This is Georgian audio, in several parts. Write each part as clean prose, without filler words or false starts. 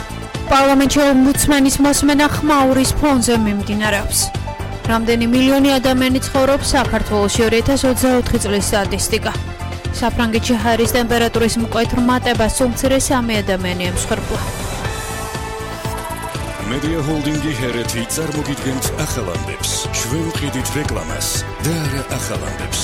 პარლამენტში ომბუდსმენის მოსმენა ხმაურის ფონზე მიმდინარეობს. რამდენი მილიონი ადამიანი ცხოვრობს საქართველოში 2024 წლის სტატისტიკა. საფრანგეთში ჰაერის ტემპერატურის მკვეთრ მატებას უმცირეს 3 ადამიანი ემსხვერპლა. Media Holding-ი ჰერეთი წარმოგიდგენთ ახალამდებს. ჩვენ ვყიდით რეკლამას და არა ახალამდებს.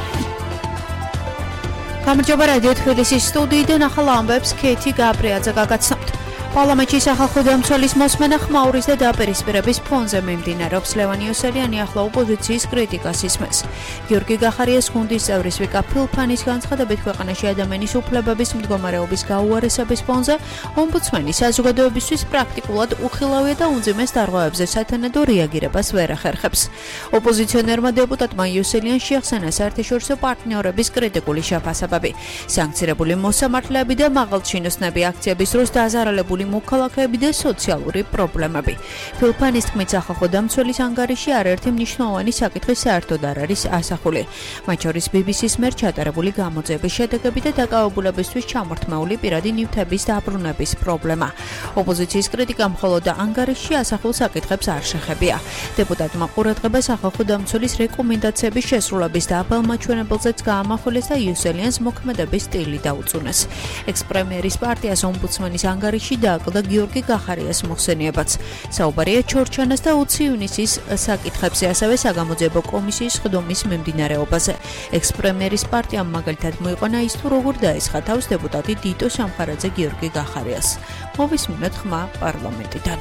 გამარჯობა რადიო თბილისის სტუდიიდან ახალ ამბებს ქეთი გაბრიაძე გაგაცნობთ. პარლამენტში სახალხო დამცველის მოსმენა ხმაურის და დაპირისპირების ფონზე მიმდინარეობს. ლევან იოსელიანი ახლა ოპოზიციის კრიტიკას ისმენს. გიორგი გახარიას გუნდის წევრის ვიკა ფილფანის განცხადებით ქვეყანაში ადამიანის უფლებების მდგომარეობის გაუარესების ფონზე ომბუდსმენი საზოგადოებისთვის პრაქტიკულად უხილავია და უმძიმეს დარღვევებზე სათანადო რეაგირებას ვერ ახერხებს. ოპოზიციონერმა დეპუტატმა იოსელიანს შეახსენა საერთაშორისო პარტნიორების კრიტიკული შეფასებები. სანქცირებული მოსამართლეები და მაღალჩინოსნები აქციების დროს დაზარალებული მოქალაქეები და სოციალური პრობლემები. ფილფანის თქმით, სახალხო დამცველის ანგარიში არაერთი მნიშვნელოვანი საკითხის საერთოდ არ არის ასახული. მათ შორის BBC-ს მიერ ჩატარებული გამოძიების შედეგები და დაკავებულებისთვის ჩამორთმეული პირადი ნივთების დაბრუნების პრობლემა. ოპოზიციის კრიტიკა მხოლოდ ანგარიშში ასახულ საკითხებს არ შეხებია. დეპუტატმა ყურადღება სახალხო დამცველის რეკომენდაციების შესრულების დაბალმაჩვენებელზეც გაამახვილეს და იოსელიანს მოქმედების სტილი დაუწუნეს. ექს-პრემიერის პარტიას ომბუდსმენის ანგარიში დააკლდა გიორგი გახარიას მოხსენიებაც. საუბარია ჩორჩანას და 20 ივნისის საკითხებზე, ასევე საგამოძიებო კომისიის ხდომის მიმდინარეობაზე. ექს-პრემიერის პარტიამ მაგალითად მოიყვანა ის, თუ როგორ დაესხა თავს დეპუტატი დიტო სამხარაძე გიორგი გახარიას. მოვისმინოთ ხმა პარლამენტიდან.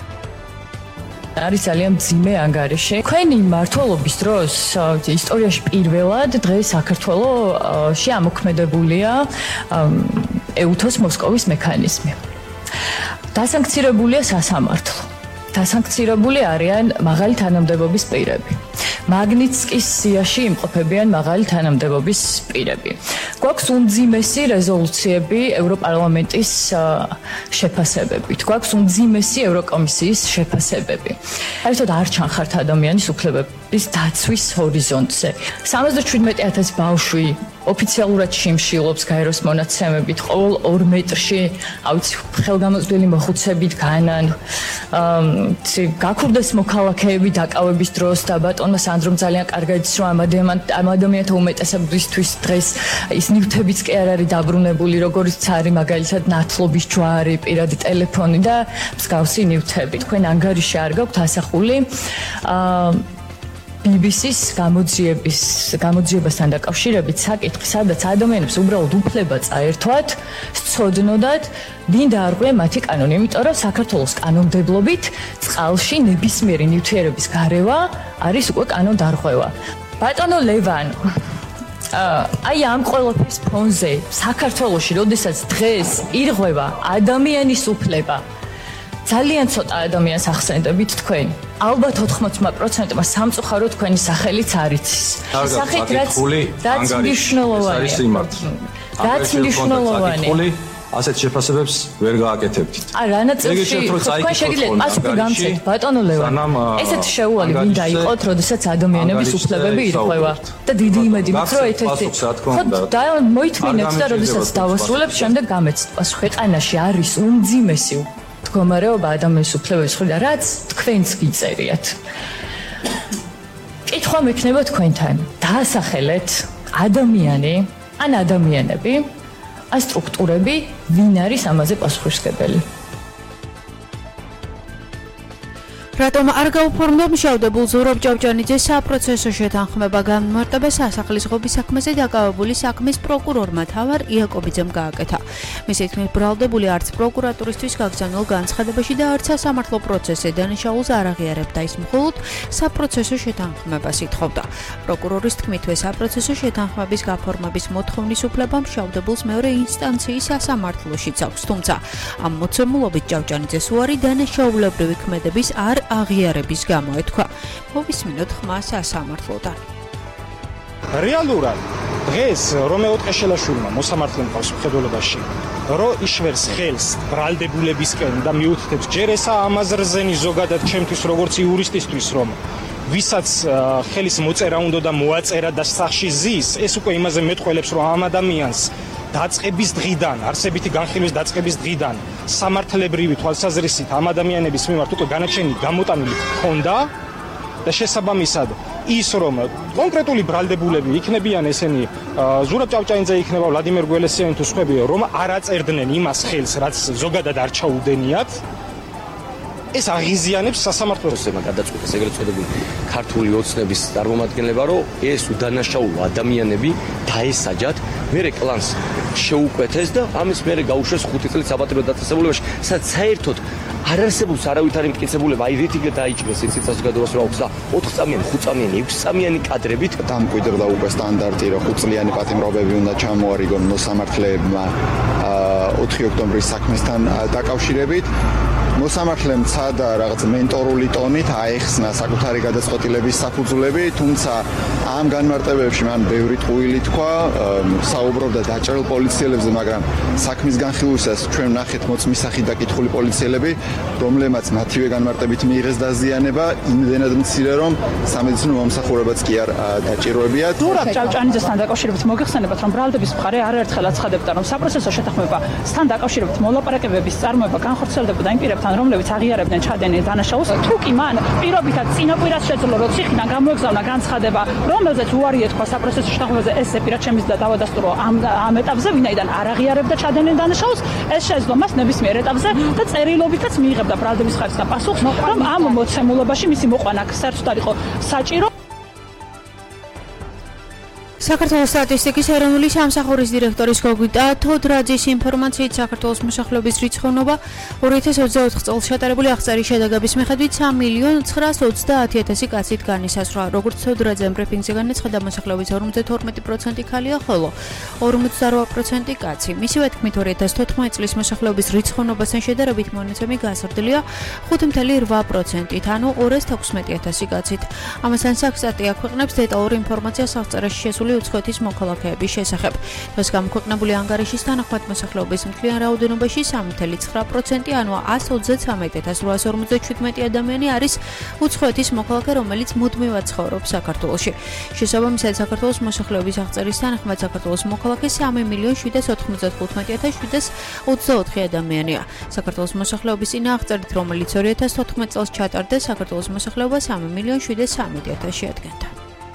არის ძალიან მძიმე ანგარიში. Თქვენი მმართველობის დროს ისტორიაში პირველად დღეს საქართველოში ამოქმედებულია ეუთოს მოსკოვის მექანიზმი. დასანქცირებულია სასამართლო. დასანქცირებული არიან მაღალი თანამდებობის პირები. მაგნიტსკის სიაში იმყოფებიან მაღალი თანამდებობის პირები. გვაქვს უმძიმესი რეზოლუციები ევროპარლამენტის შეფასებებით. გვაქვს უმძიმესი ევროკომისიის შეფასებები. საერთოდ არ ჩანხართ ადამიანის უფლებების დაცვის ჰორიზონტზე. 77,000 ბავშვი ოფიციალურად შიმშილობს გაეროს მონაცემებით, ყოველ 2 მეტრში ხელგამოწვდილი მოხუცებით განან. გაქურდეს მოქალაქეები დაკავების დროს და ბატონმა სანდრომ ძალიან კარგად იცის, რომ ამ ადამიანთა უმეტესობისთვის დღეს ის ნივთებიც კი არ არის დაბრუნებული, როგორიც არის მაგალითად ნათლობის ჯვარი, პირადი ტელეფონი და მსგავსი ნივთები. თქვენ ანგარიში არ გაქვთ ასახული BBC-ს გამოძიებასთან დაკავშირებით საკითხი, სადაც ადამიანებს უბრალოდ უფლება წაერთვათ, სწოდნოდათ, ვინ დაარღვია მათი კანონი, იმიტომ რომ საქართველოს კანონმდებლობით წყალში ნებისმიერი ნივთიერების გარევა არის უკვე კანონდარღვევა. ბატონო ლევან, აი ამ ყველაფრის ფონზე საქართველოში, როდესაც დღეს ირღვევა ადამიანის უფლება, ძალიან ცოტა ადამიანს ახსენდებით თქვენ. ალბათ 80%-მა სამწუხაროდ თქვენი სახელიც არ იცის. სახით რაც მნიშვნელოვანია. ასეთ შეფასებებს ვერ გააკეთებთ. რანაწილში თქვენ შეგიძლიათ პასუხი გამცეთ, ბატონო ლევან. ესეთ შეუვალი ვინ დაიყოთ, როდესაც ადამიანების უფლებები ირღვევა და დიდი იმედი მაქვს, რომ ერთ-ერთი მოითმინეთ და როდესაც დავასრულებ, შემდეგ გამეცეთ პასუხი. ქვეყანაში არის უმძიმესი მდგომარეობა ადამიანის უფლებების მხრიდან, რაც თქვენც გიწერიათ. კითხვა მექნება თქვენთან. დაასახელეთ ადამიანი, ან ადამიანები, ან სტრუქტურები, ვინ არის ამაზე პასუხისმგებელი. რატომ არ გაუფორმდა მშავდებულ ზურაბ ჭავჭანიძეს საპროცესო შეთანხმება განმარტებას სასახლის ღობის საქმეზე დაკავებული საქმის პროკურორმა თავარ იაკობიძემ გააკეთა. მისი თქმით, ბრალდებული არც პროკურატურისთვის გაგზავნილ განცხადებაში და არც სასამართლო პროცესზე დანაშაულს არ აღიარებდა, ის მხოლოდ საპროცესო შეთანხმებას ითხოვდა. პროკურორის თქმითვე საპროცესო შეთანხმების გაფორმების მოთხოვნის უფლება მშავდებულს მეორე ინსტანციის სასამართლოშიც აქვს, თუმცა ამ მოცემულობით ჭავჭანიძეს უარი დანაშაულებრივი ქმედების არ აღიარების გამო ეთქვა. მოვისმინოთ ხმა სასამართლოდან. რეალურად დღეს რომეო ტყეშელაშვილმა მოსამართლემ პასუხისმგებლობაში რო იშვერს ხელს ბრალდებულებისკენ და მიუთითებს ჯერ ესა ამაზრზენი ზოგადად ჩემთვის როგორც იურისტისთვის რომ ვისაც ხელის მოწერა უნდა და მოაწერა და სახში ზის ეს უკვე იმაზე მეტყველებს რომ ამ ადამიანს დაწყების დღიდან, არსებითი განხილვის დაწყების დღიდან სამართლებრივი თვალსაზრისით ამ ადამიანების მიმართ უკვე განაჩენი გამოტანილი ჰქონდა და შესაბამისად ის რომ კონკრეტული ბრალდებულები იქნებიან ესენი ზურაბ ჭავჭაინძე იქნება ვლადიმერ გველესიანი თუ სხვები რომ არ აწერდნენ იმას ხელს რაც ზოგადად არ ჩაუდენიათ ეს აღიზიანებს სასამართლოს გადაწყვეტეს ეგრეთ წოდებული ქართული ოცნების წარმომადგენლება რომ ეს უდანაშაულო ადამიანები დაესაჯათ მერე კლანს შეუკვეთეს და ამის მერე გაუშვეს 5 წლის საპატრულო დაწესებულებაში სადაც საერთოდ არ არსებობს არავითარი მტკიცებულება აი რითიგე დაიჭრეს იცით საზოგადოებას რომ აქვს და 4 წამიანი 5 წამიანი 6 წამიანი კადრებით დამკვიდრდა უკვე სტანდარტი რომ 5 წლიანი პატიმრობები უნდა ჩამოარიგონ მოსამართლეებმა 4 ოქტომბრის საქმესთან დაკავშირებით მოსამართლემ ცადა რაღაც მენტორული ტონით აეხსნა საკუთარი გადაწყვეტილების საფუძვლები, თუმცა ამ განმარტებებში მან ბევრი ტყუილი თქვა, საუბრობდა დაჭრილ პოლიციელებზე, მაგრამ საქმის განხილვისას ჩვენ ვნახეთ მოწმისახი დაკითხული პოლიციელები, რომლებმაც მათივე განმარტებით მიიღეს დაზიანება, იმდენად მცირე რომ სამედიცინო მომსახურებაც კი არ დაჭიროებიათ. ზურაბ ჭავჭაინძესთან დაკავშირებით მოგეხსენებათ, რომ ბრალდების მხარე არაერთხელ აცხადებდა, რომ საპროცესო შეთანხმებასთან დაკავშირებით მოლაპარაკებების წარმოება განხორციელდებოდა იმ პირებთან, რომლებიც აღიარებდნენ ჩადენილ დანაშაულს. თუ კი მან პირობითად წინაპირად შეძლო, რომ ციხიდან გამოეგზავნა განცხადება, რომელზეც უარი ეთქვა საპროცესო შეთანხმებაზე, ეს პირად შემიძლია დავადასტურო ამ ეტაპზე, ვინაიდან არ აღიარებდა ჩადენილ დანაშაულს, ეს შეძლო მას ნებისმიერ ეტაპზე და წერილობითაც მიიღებდა ბრალდების ხარისხთან პასუხს, რომ ამ მოცემულობაში მისი მოყვანა საერთოდ არ იყო საჭირო. საქართველოს სტატისტიკის ეროვნული სამსახურის დირექტორის გოგიტა თოდრაძის ინფორმაციით საქართველოს მოსახლეობის რიცხოვნობა 2024 წელს შეტარებული აღწერის შედეგების მიხედვით 3.920.000 კაცით განისაზღვრა. როგორც თოდრაძემ ბრიფინგზე განაცხადა, მოსახლეობის 52% ქალია, ხოლო 48% კაცი. მისივე თქმით 2014 წლის მოსახლეობის რიცხოვნობასთან შედარებით მონაცემი გაზრდილია 5.8%-ით, ანუ 216.000 კაცით. ამასთან საქსტატი აქვეყნებს დეტალურ ინფორმაციას აღწერაში შესული უცხოეთის მოქალაქეების შესახებ. დღეს გამოქვეყნებული ანგარიშის თანახმად მოსახლეობის მთლიან რაოდენობაში 3.9%, ანუ 133.847 ადამიანი არის უცხოეთის მოქალაქე, რომელიც მუდმივად ცხოვრობს საქართველოში. შესაბამისად, საქართველოს მოსახლეობის აღწერის თანახმად საქართველოს მოქალაქე 3.795.724 ადამიანია. საქართველოს მოსახლეობის წინააღწერით, რომელიც 2014 წელს ჩატარდა, საქართველოს მოსახლეობა 3.703.000 შეადგენდა.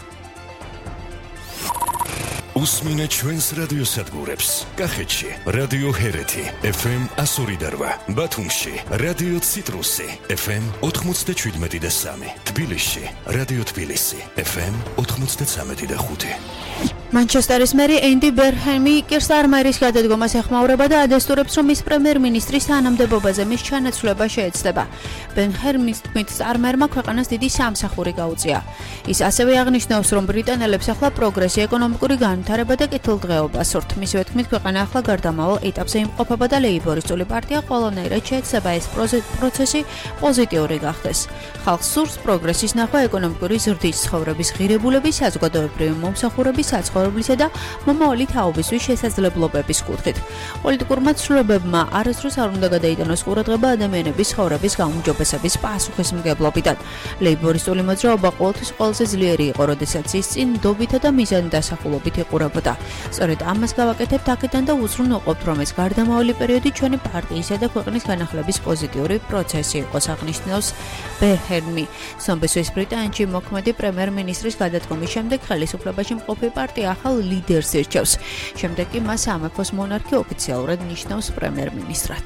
უსმინე ჩვენს რადიოსადგურებს. კახეთში რადიო ჰერეთი FM 102.8, ბათუმში რადიო ციტრუსი FM 97.3, თბილისში რადიო თბილისი FM 93.5. მანჩესტერის მერი ენდი ბერჰემი კირ სტარმერის გადადგომას ეხმაურება და ადასტურებს, რომ ის პრემიერ-მინისტრის თანამდებობაზე მის ჩანაცვლება შეეცდება. ბერჰემის თქმით, სტარმერმა ქვეყანას დიდი სამსახური გაუწია. ის ასევე აღნიშნავს, რომ ბრიტანელებს ახლა პროგრესი, ეკონომიკური განვითარება და კეთილდღეობა სურთ. მისივე თქმით, ქვეყანა ახლა გარდამავალ ეტაპზე იმყოფება და ლეიბორისტული პარტია ყველანაირად შეეცდება ეს პროცესი პოზიტიური გახდეს. ხალხს სურს პროგრესის ნახვა ეკონომიკური ზრდის, ცხოვრების ღირებულების, საზოგადოებრივი მომსახურების, საცხოვრებლისა და მომავალი თაობისთვის შესაძლებლობების კუთხით. პოლიტიკურმა ცვლილებებმა არასდროს არ უნდა გადაიტანოს ყურადღება ადამიანების ცხოვრების გაუმჯობესების პასუხისმგებლობიდან. ლეიბორისტული მოძრაობა ყოველთვის ყველაზე ძლიერი იყო, როდესაც ის წინ ნდობითა და მიზანით დასახულობით იყურებოდა. სწორედ ამას გავაკეთებთ აქედან და უზრუნველყოფთ, რომ ეს გარდამავალი პერიოდი ჩვენი პარტიისა და ქვეყნის განახლების პოზიტიური პროცესი იყოს, აღნიშნავს ბერჰემი. სომბესვეს ბრიტანეთში მოქმედი პრემიერ-მინისტრის გადადგომის შემდეგ ხელისუფლებაში მყოფი პარტია ახალ ლიდერს ირჩევს. შემდეგ კი მას სამეფოს მონარქი ოფიციალურად ნიშნავს პრემიერ-მინისტრად.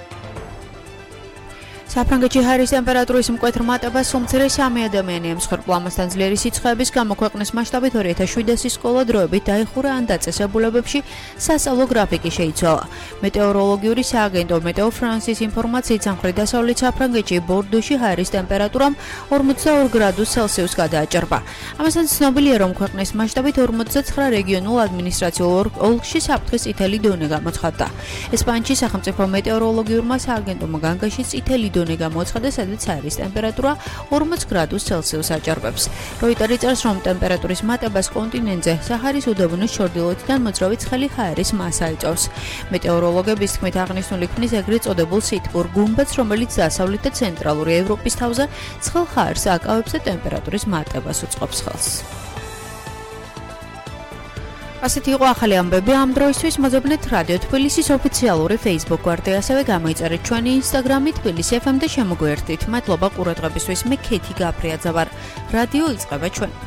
საფრანგეთში ჰაერის ტემპერატურის მკვეთრ მატებას უმცირე 3 ადამიანი ემსხვერპლა. ამასთან ძლიერი სიცხეების გამო ქვეყნის მასშტაბით 2700 სკოლა დროებით დაიხურა ან დაწესებულებებში სასწავლო გრაფიკი შეიცვალა. მეტეოროლოგიური სააგენტო მეტეო ფრანსის ინფორმაციით სამხრეთ-დასავლეთ საფრანგეთში ბორდოში ჰაერის ტემპერატურამ 42 გრადუს ცელსიუსს გადააჭრბა. ამასთან ცნობილია, რომ ქვეყნის მასშტაბით 49 რეგიონულ ადმინისტრაციულ ოლქში საფრთხის წითელი დონე გამოცხადდა. ესპანეთში სახელმწიფო მეტეოროლოგიურმა სააგენტომ განგაში წითელი დონე გამოცხადა, სადაც ჰაერის ტემპერატურა 40 გრადუს ცელსიუსს აჭარბებს. როიტერი წერს, რომ ტემპერატურის მატებას კონტინენტზე საჰარის უდაბნოს ჩრდილოეთიდან მოძრავი ცხელი ჰაერის მასა იწვევს. მეტეოროლოგების თქმით, აღნიშნული ქმნის ეგრეთ წოდებულ სითბურ გუმბათს, რომელიც დასავლეთ და ცენტრალური ევროპის თავზე ცხელ ჰაერს აკავებს და ტემპერატურის მატებას უწყობს ხელს. ასეთი იყო ახალი ამბები ამ დროისთვის. მოძებნეთ რადიო თბილისის ოფიციალური Facebook გვერდი, ასევე გამოიწერეთ ჩვენი Instagram-ი თბილისი FM და შემოგვიერთდით. მადლობა ყურადღებისთვის. მე ქეთი გაბრიაძე ვარ. რადიო იწყება ჩვენით.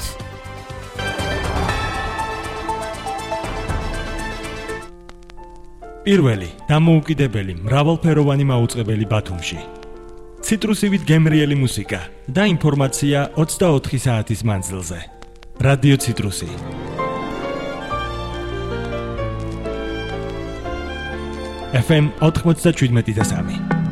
პირველი დამოუკიდებელი მრავალფეროვანი მაუწყებელი ბათუმში. ციტრუსივით გემრიელი მუსიკა და ინფორმაცია 24 საათის მანძილზე. რადიო ციტრუსი. FM 97.3